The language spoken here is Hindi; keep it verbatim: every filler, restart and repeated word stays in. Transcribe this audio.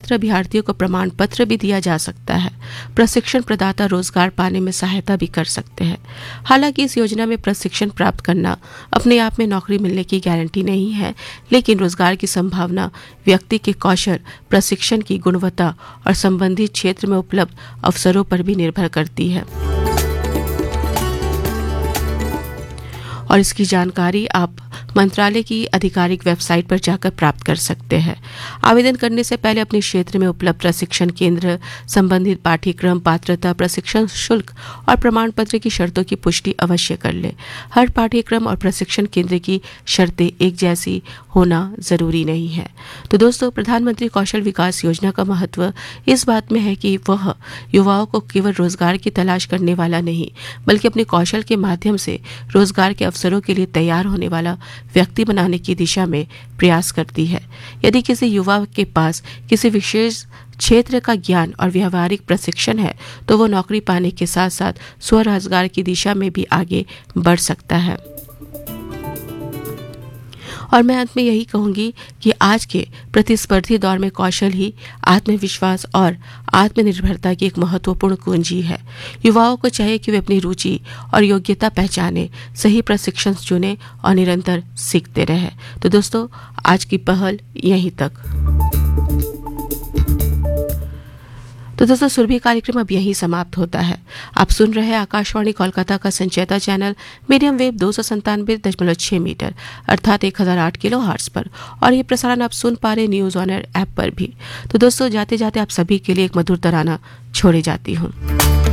पात्र अभ्यर्थियों को प्रमाण पत्र भी दिया जा सकता है। प्रशिक्षण प्रदाता रोजगार पाने में सहायता भी कर सकते हैं। हालांकि इस योजना में प्रशिक्षण प्राप्त करना अपने आप में नौकरी मिलने की गारंटी नहीं है, लेकिन रोजगार की संभावना व्यक्ति के कौशल, प्रशिक्षण की गुणवत्ता और संबंधित क्षेत्र में उपलब्ध अवसरों पर भी निर्भर करती है। और इसकी जानकारी आप मंत्रालय की आधिकारिक वेबसाइट पर जाकर प्राप्त कर सकते हैं। आवेदन करने से पहले अपने क्षेत्र में उपलब्ध प्रशिक्षण केंद्र, संबंधित पाठ्यक्रम, पात्रता, प्रशिक्षण शुल्क और प्रमाण पत्र की शर्तों की पुष्टि अवश्य कर ले। हर पाठ्यक्रम और प्रशिक्षण केंद्र की शर्तें एक जैसी होना जरूरी नहीं है। तो दोस्तों, प्रधानमंत्री कौशल विकास योजना का महत्व इस बात में है कि वह युवाओं को केवल रोजगार की तलाश करने वाला नहीं, बल्कि अपने कौशल के माध्यम से रोजगार के अवसरों के लिए तैयार होने वाला व्यक्ति बनाने की दिशा में प्रयास करती है। यदि किसी युवा के पास किसी विशेष क्षेत्र का ज्ञान और व्यावहारिक प्रशिक्षण है, तो वो नौकरी पाने के साथ साथ स्वरोजगार की दिशा में भी आगे बढ़ सकता है। और मैं अंत में यही कहूंगी कि आज के प्रतिस्पर्धी दौर में कौशल ही आत्मविश्वास और आत्मनिर्भरता की एक महत्वपूर्ण कुंजी है। युवाओं को चाहिए कि वे अपनी रुचि और योग्यता पहचाने, सही प्रशिक्षण चुने और निरंतर सीखते रहें। तो दोस्तों, आज की पहल यहीं तक। तो दोस्तों, सुरभि कार्यक्रम अब यहीं समाप्त होता है। आप सुन रहे हैं आकाशवाणी कोलकाता का संचेता चैनल मीडियम वेव दो सौ संतानवे दशमलव छह मीटर अर्थात एक हजार आठ किलो हार्ट्स पर, और ये प्रसारण आप सुन पा रहे न्यूज ऑन एयर ऐप पर भी। तो दोस्तों, जाते जाते आप सभी के लिए एक मधुर तराना छोड़े जाती हूँ।